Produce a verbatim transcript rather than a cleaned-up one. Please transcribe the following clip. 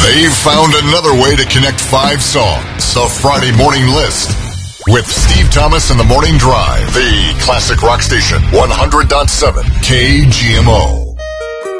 They've found another way to connect five songs. The Friday Morning List with Steve Thomas and the Morning Drive. The classic rock station, one hundred point seven K G M O.